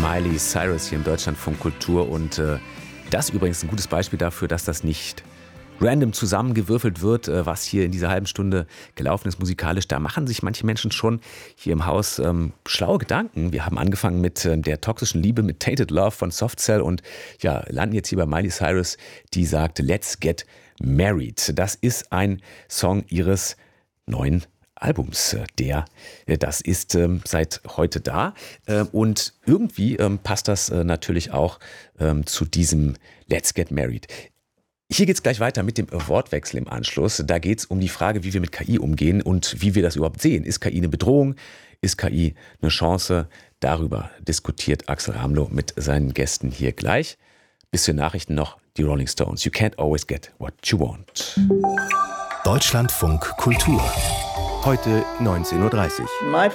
Miley Cyrus hier im Deutschlandfunk Kultur und das ist übrigens ein gutes Beispiel dafür, dass das nicht random zusammengewürfelt wird, was hier in dieser halben Stunde gelaufen ist musikalisch. Da machen sich manche Menschen schon hier im Haus schlaue Gedanken. Wir haben angefangen mit der toxischen Liebe, mit Tainted Love von Soft Cell und ja, landen jetzt hier bei Miley Cyrus, die sagt Let's Get Married. Das ist ein Song ihres neuen Albums. Das ist seit heute da und irgendwie passt das natürlich auch zu diesem Let's Get Married. Hier geht es gleich weiter mit dem Wortwechsel im Anschluss. Da geht es um die Frage, wie wir mit KI umgehen und wie wir das überhaupt sehen. Ist KI eine Bedrohung? Ist KI eine Chance? Darüber diskutiert Axel Ramlow mit seinen Gästen hier gleich. Bis zu den Nachrichten noch die Rolling Stones. You can't always get what you want. Deutschlandfunk Kultur. Heute 19.30 Uhr.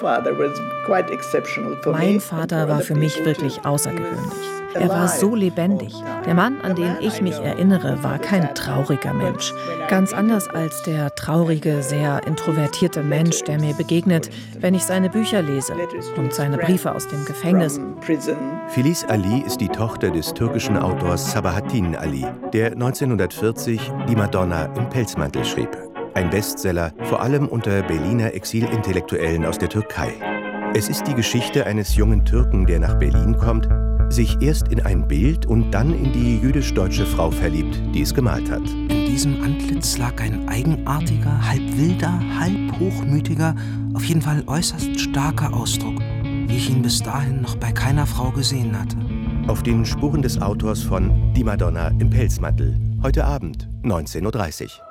Mein Vater war für mich wirklich außergewöhnlich. Er war so lebendig. Der Mann, an den ich mich erinnere, war kein trauriger Mensch. Ganz anders als der traurige, sehr introvertierte Mensch, der mir begegnet, wenn ich seine Bücher lese und seine Briefe aus dem Gefängnis. Filiz Ali ist die Tochter des türkischen Autors Sabahattin Ali, der 1940 Die Madonna im Pelzmantel schrieb. Ein Bestseller, vor allem unter Berliner Exilintellektuellen aus der Türkei. Es ist die Geschichte eines jungen Türken, der nach Berlin kommt, sich erst in ein Bild und dann in die jüdisch-deutsche Frau verliebt, die es gemalt hat. In diesem Antlitz lag ein eigenartiger, halb wilder, halb hochmütiger, auf jeden Fall äußerst starker Ausdruck, wie ich ihn bis dahin noch bei keiner Frau gesehen hatte. Auf den Spuren des Autors von Die Madonna im Pelzmantel. Heute Abend, 19.30 Uhr.